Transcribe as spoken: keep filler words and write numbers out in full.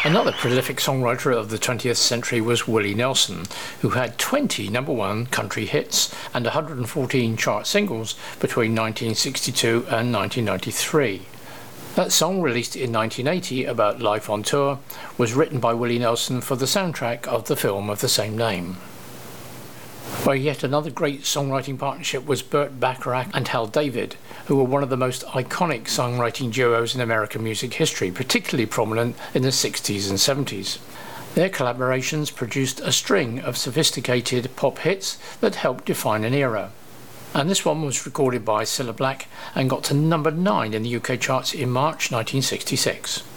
Another prolific songwriter of the twentieth century was Willie Nelson, who had twenty number one country hits and one hundred fourteen chart singles between nineteen sixty-two and nineteen ninety-three. That song, released in nineteen eighty about life on tour, was written by Willie Nelson for the soundtrack of the film of the same name. Well, yet another great songwriting partnership was Burt Bacharach and Hal David, who were one of the most iconic songwriting duos in American music history, particularly prominent in the sixties and seventies. Their collaborations produced a string of sophisticated pop hits that helped define an era. And this one was recorded by Cilla Black and got to number nine in the U K charts in March nineteen sixty-six.